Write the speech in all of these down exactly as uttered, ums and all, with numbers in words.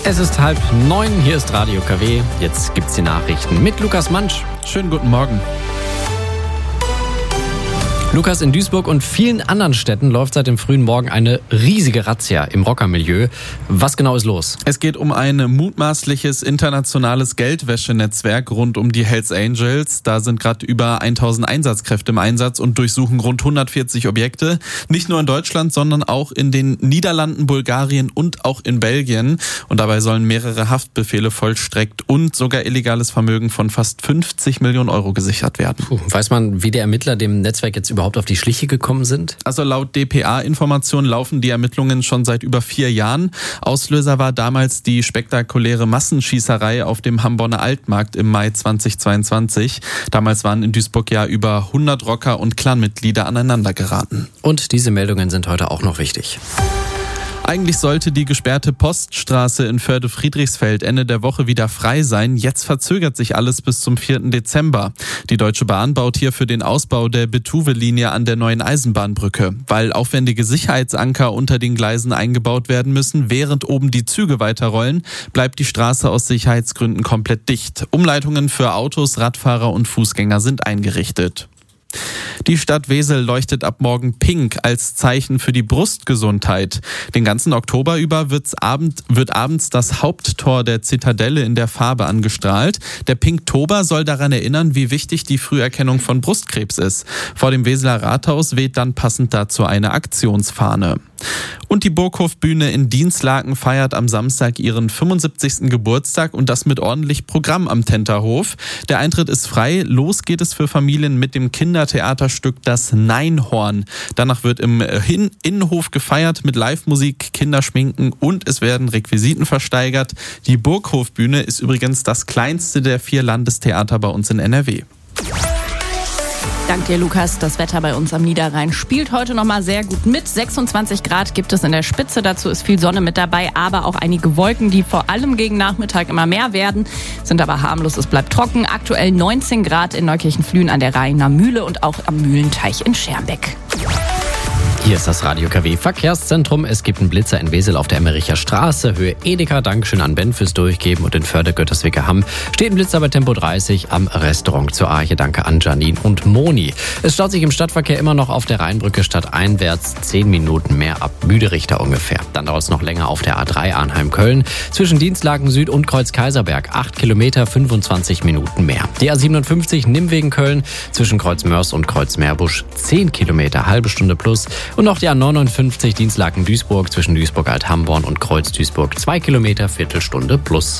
Es ist halb neun, hier ist Radio K W. Jetzt gibt's die Nachrichten mit Lukas Mansch. Schönen guten Morgen. Lukas, in Duisburg und vielen anderen Städten läuft seit dem frühen Morgen eine riesige Razzia im Rockermilieu. Was genau ist los? Es geht um ein mutmaßliches internationales Geldwäschenetzwerk rund um die Hells Angels. Da sind gerade über tausend Einsatzkräfte im Einsatz und durchsuchen rund hundertvierzig Objekte. Nicht nur in Deutschland, sondern auch in den Niederlanden, Bulgarien und auch in Belgien. Und dabei sollen mehrere Haftbefehle vollstreckt und sogar illegales Vermögen von fast fünfzig Millionen Euro gesichert werden. Puh, weiß man, wie die Ermittler dem Netzwerk jetzt überhaupt auf die Schliche gekommen sind? Also laut D P A-Informationen laufen die Ermittlungen schon seit über vier Jahren. Auslöser war damals die spektakuläre Massenschießerei auf dem Hamborner Altmarkt im Mai zweitausendzweiundzwanzig. Damals waren in Duisburg ja über hundert Rocker und Clanmitglieder aneinander geraten. Und diese Meldungen sind heute auch noch wichtig. Eigentlich sollte die gesperrte Poststraße in Förde-Friedrichsfeld Ende der Woche wieder frei sein. Jetzt verzögert sich alles bis zum vierten Dezember. Die Deutsche Bahn baut hier für den Ausbau der Betuwe-Linie an der neuen Eisenbahnbrücke. Weil aufwendige Sicherheitsanker unter den Gleisen eingebaut werden müssen, während oben die Züge weiterrollen, bleibt die Straße aus Sicherheitsgründen komplett dicht. Umleitungen für Autos, Radfahrer und Fußgänger sind eingerichtet. Die Stadt Wesel leuchtet ab morgen pink als Zeichen für die Brustgesundheit. Den ganzen Oktober über wird's abend, wird abends das Haupttor der Zitadelle in der Farbe angestrahlt. Der Pinktober soll daran erinnern, wie wichtig die Früherkennung von Brustkrebs ist. Vor dem Weseler Rathaus weht dann passend dazu eine Aktionsfahne. Und die Burghofbühne in Dinslaken feiert am Samstag ihren fünfundsiebzigsten Geburtstag und das mit ordentlich Programm am Tenterhof. Der Eintritt ist frei. Los geht es für Familien mit dem Kindertheaterstück Das Neinhorn. Danach wird im Innenhof gefeiert mit Live-Musik, Kinderschminken und es werden Requisiten versteigert. Die Burghofbühne ist übrigens das kleinste der vier Landestheater bei uns in N R W. Dank dir, Lukas. Das Wetter bei uns am Niederrhein spielt heute noch mal sehr gut mit. sechsundzwanzig Grad gibt es in der Spitze. Dazu ist viel Sonne mit dabei, aber auch einige Wolken, die vor allem gegen Nachmittag immer mehr werden, sind aber harmlos. Es bleibt trocken. Aktuell neunzehn Grad in Neukirchen-Flühen an der Rheiner Mühle und auch am Mühlenteich in Schermbeck. Hier ist das Radio K W Verkehrszentrum. Es gibt einen Blitzer in Wesel auf der Emmericher Straße, Höhe Edeka. Dankeschön an Ben fürs Durchgeben. Und in Förde-Götterswicke-Hamm steht ein Blitzer bei Tempo dreißig am Restaurant zur Arche. Danke an Janine und Moni. Es staut sich im Stadtverkehr immer noch auf der Rheinbrücke stadteinwärts. Zehn Minuten mehr ab Müderichter ungefähr. Dann dauert es noch länger auf der A drei Arnheim-Köln. Zwischen Dienstlaken Süd und Kreuz-Kaiserberg. acht Kilometer, fünfundzwanzig Minuten mehr. Die A siebenundfünfzig Nimmwegen-Köln. Zwischen Kreuz-Mörs und Kreuz-Meerbusch. zehn Kilometer, halbe Stunde plus. Und noch die A neunundfünfzig Dienstlaken-Duisburg zwischen Duisburg-Alt-Hamborn und Kreuz-Duisburg. zwei Kilometer, Viertelstunde plus.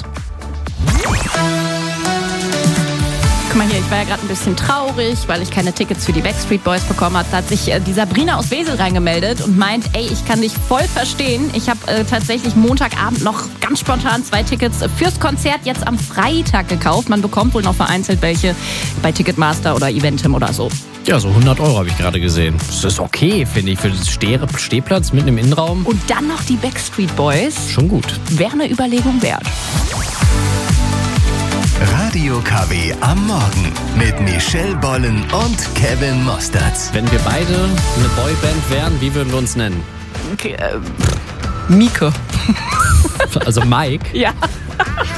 Guck mal hier, ich war ja gerade ein bisschen traurig, weil ich keine Tickets für die Backstreet Boys bekommen habe. Da hat sich äh, die Sabrina aus Wesel reingemeldet und meint, ey, ich kann dich voll verstehen. Ich habe äh, tatsächlich Montagabend noch ganz spontan zwei Tickets fürs Konzert jetzt am Freitag gekauft. Man bekommt wohl noch vereinzelt welche bei Ticketmaster oder Eventim oder so. Ja, so hundert Euro habe ich gerade gesehen. Das ist okay, finde ich, für den Steh- Stehplatz mitten im Innenraum. Und dann noch die Backstreet Boys. Schon gut. Wäre eine Überlegung wert. Radio K W am Morgen mit Michelle Bollen und Kevin Mostert. Wenn wir beide eine Boyband wären, wie würden wir uns nennen? Okay, äh, Mieke. Also Mike? Ja.